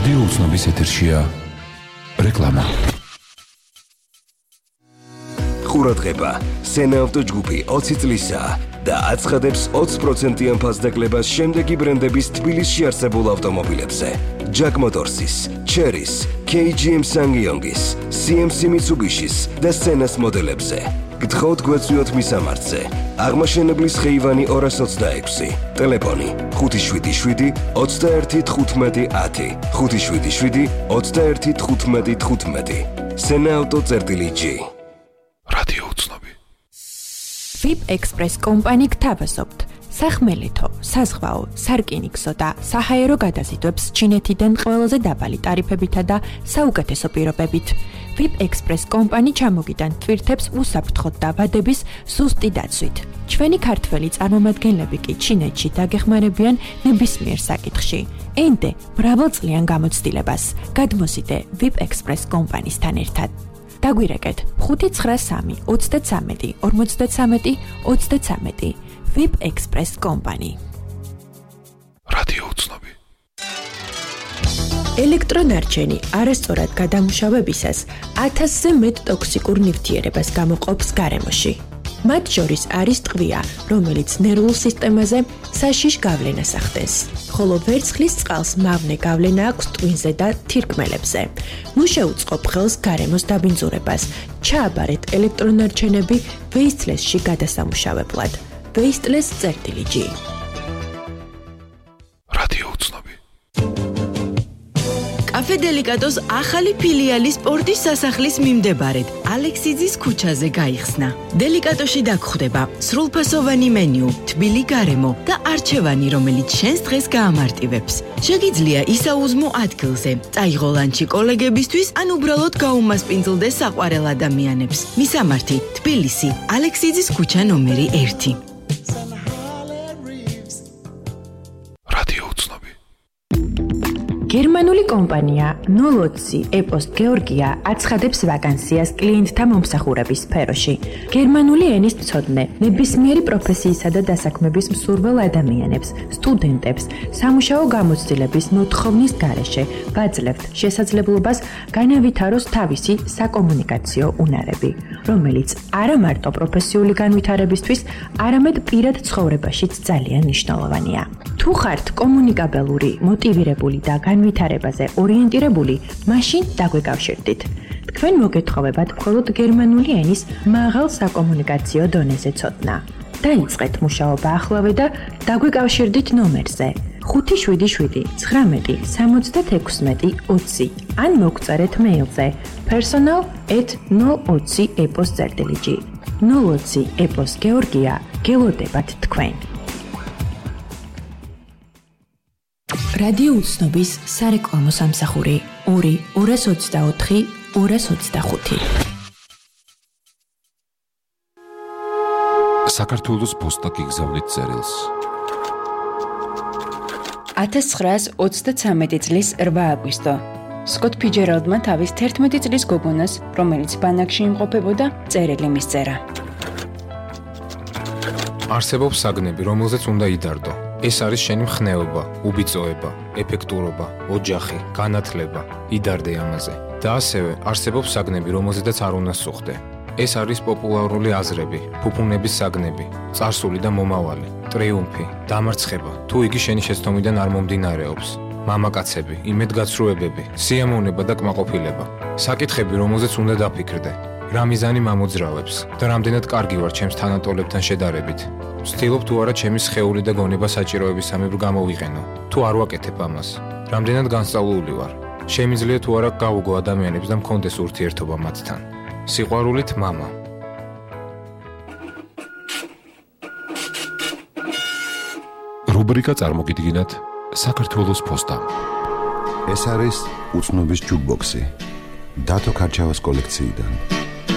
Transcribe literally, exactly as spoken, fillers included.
რადიო უცნობის ეთერშია რეკლამა. ყურადღება, სენაავტო ჯგუფი ოცი წლისაა და აცხადებს ოცი პროცენტიან ფასდაკლებას შემდეგი ბრენდების თბილისში არსებულ ავტომობილებზე: Jack Motors's, Chery's, კეი ჯი ემ Sangyong's, სი ემ სი Mitsubishi's და Senas მოდელებზე. გთხოვთ გვეწვიოთ მისამართზე. აღმაშენებლის ხეივანი ორას ოცდაექვსი, ტელეფონი ხუთი შვიდი შვიდი ოცდაერთი თხუთმეტი ათი, ხუთი შვიდი შვიდი ოცდაერთი თხუთმეტი თხუთმეტი. სენაავტო წერტილი ჯი. რადიო უცნობი. ვიპ ექსპრეს კომპანი გთავაზობთ სახმელეთო, საზღვაო, სარკინიგზო და საჰაერო გადაზიდვებს ჩინეთიდან ყველაზე დაბალი ტარიფებითა და საუკეთესო პირობებით. ვიპ ექსპრეს კომპანი ჩამოგიტან ტვირთებს უსაფრთხოდ დაბადების ზუსტი დაცვით. ჩვენი ქართველი წარმომადგენლები კი ჩინეთში დაგეხმარებიან ნებისმიერ საკითხში. ენდე მრავალწლიან გამოცდილებას. გადმოსიდე ვიპ ექსპრეს კომპანისთან ერთად. დაგვირეკეთ ხუთი ცხრა სამი ოცდათრამეტი ორმოცდათრამეტი ოცდათრამეტი. ვიპ ექსპრეს კომპანი. რადიო უცნობი. ელექტრონარჩენი არასწორად გადამუშავებისას ათასზე მეტ ტოქსიკურ ნივთიერებას გამოყოფს გარემოში. მათ შორის არის ტყვია, რომელიც ნერვულ სისტემაზე საშიშ გავლენას ახდენს, ხოლო ვერცხლის წყალს მავნე გავლენა აქვს ტვინზე და თირკმელებზე. ნუ შეუწყობ ხელს გარემოს დაბინძურებას. ჩააბარეთ ელექტრონარჩენები ვეისტლესში გადასამუშავებლად. ვეისტლეს წერტილი ჯი. რადიო უცნობი. კაფე დელიკატოს ახალი ფილიალი სპორტის სასახლის მიმდებარედ ალექსიძის ქუჩაზე გაიხსნა. დელიკატოში დაგხვდება სრულფასოვანი მენიუ, თბილი გარემო და არჩევანი, რომელიც შენს დღეს გაამარტივებს. შეგიძლია ისაუზმო ადგილზე, წაიღო ლანჩი კოლეგებისთვის ან უბრალოდ გაუმასპინძლდე საყვარელ ადამიანებს. მისამართი: თბილისი, ალექსიძის ქუჩა ნომერი ერთი. გერმანული კომპანია ნულ ოცი ეპოსტ გეორგია აცხადებს ვაკანსიას კლიენტთა მომსახურების სფეროში. გერმანული ენის მცოდნე, ნებისმიერი პროფესიისა და დასაქმების მსურველ ადამიანებს, სტუდენტებს, სამუშაო გამოცდილების მოთხოვნის გარეშე ვაძლევთ შესაძლებლობას განავითაროს თავისი საკომუნიკაციო უნარები, რომელიც არა მარტო პროფესიული განვითარებისთვის, არამედ პირად ცხოვრებაშიც ძალიან მნიშვნელოვანია. თუ ხართ კომუნიკაბელური, მოტივირებული და განვითარებაზე ორიენტირებული, მაშინ დაგვეკავშირდით. თქვენ მოგეთხოვებათ მხოლოდ გერმანული ენის მაღალ საკომუნიკაციო დონეზე ცოდნა. დაიწყეთ მუშაობა ახლავე და დაგვეკავშირდით ნომერზე ხუთი შვიდი შვიდი ცხრამეტი სამოცდათექვსმეტი ოცი ან მოგწერეთ მეილზე personal at ნულ ოცი ეპოს წერტილი ჯი. ნულ ოცი ეპოს გეორგია, გელოდებათ თქვენ. რადიო უცნობის სარეკლამო სამსახური ორი ორას ოცდაოთხი ორას ოცდახუთი. საქართველოს პოსტა გიგზავნით წერილს. ათას ცხრაას ოცდათრამეტი წლის რვა აგვისტო. სკოტ ფიჯერალდმა თავის თერთმეტი წლის გოგონას, რომელიც ბანაკში იმყოფებოდა, წერილი მისწერა. არსებობს საგნები, რომელზეც უნდა იდარდო. ეს არის შენი მხნეობა, უბიწოება, ეფექტურობა, ოჯახი, განათლება, იდარდე ამაზე. და ასევე არსებობს საგნები, რომელზედაც არ უნდა სუხდე. ეს არის პოპულარული აზრები, ფუფუნების საგნები, წარსული და მომავალი, ტრიუმფი, დამარცხება, თუ იგი შენი შეცდომიდან არ მომდინარეობს. მამაკაცები, იმედგაცრუებები, სიამოვნება და კმაყოფილება. საკითხები, რომელზეც უნდა დაფიქრდე. რა მიზანი მამოძრავებს და რამდენად კარგი ვარ ჩემს თანატოლებთან შედარებით. ვცდილობ თუ არა ჩემი სხეული და გონება საჭიროებისამებრ გამოვიყენო. თუ არ ვაკეთებ ამას, რამდენად განსწავლული ვარ. შემიძლია თუ არა გავუგო ადამიანებს და მქონდეს ურთიერთობა მათთან. სიყვარულით, მამა. რუბრიკა წარმოგიდგინათ საქართველოს პოსტამ. ეს არის უცნობის ჯუკბოქსი დათო ქარჩავას კოლექციიდან.